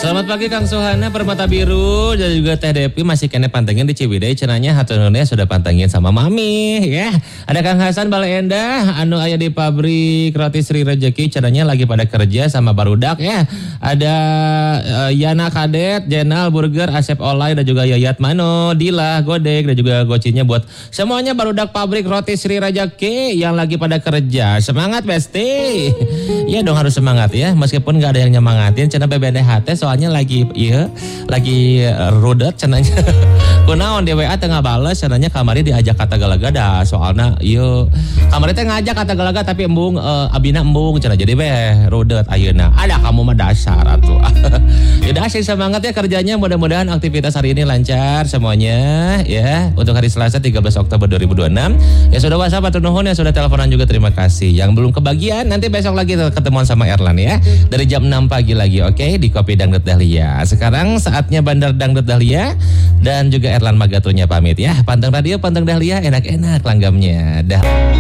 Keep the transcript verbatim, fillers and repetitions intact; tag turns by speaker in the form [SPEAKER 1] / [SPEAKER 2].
[SPEAKER 1] Selamat pagi Kang Suhana, Permata Biru dan juga Teh Depi masih kena pantengin di Ciwidey. Cenanya haturnya sudah pantengin sama Mami ya. Ada Kang Hasan Bale Endah, anu aya di pabrik roti Sri Rejeki, cenanya lagi pada kerja sama barudak ya. Ada uh, Yana Kadet, Jenal Burger, Asep Olay dan juga Yayat Mano, Dila, Godek dan juga gocinya buat semuanya barudak pabrik roti Sri Rejeki yang lagi pada kerja. Semangat Besti. Ya dong harus semangat ya, meskipun gak ada yang nyemangatin. Cenah B B D H T soalnya lagi iya lagi uh, rudet cenanya. Kunaon di W A tengah bales cenanya kamari diajak kata galaga dah soalnya iya kamari teh ngajak kata galaga tapi embung uh, abina embung cenah jadi beh rudet ayeuna. Ada kamu mah dasar atuh. Ya dah sih semangat ya kerjanya, mudah-mudahan aktivitas hari ini lancar semuanya ya. Untuk hari Selasa tiga belas Oktober dua ribu dua puluh enam. Ya sudah WhatsApp atau nuhun, ya sudah teleponan juga terima kasih. Yang belum kebagian nanti besok lagi ketemuan sama Erlan ya. Dari jam enam pagi lagi oke okay? Di Kopi Dangdut Dahlia. Sekarang saatnya Bandar Dangdut Dahlia dan juga Erlan Magatunya pamit ya. Panteng radio, panteng Dahlia, enak-enak langgamnya. Dah.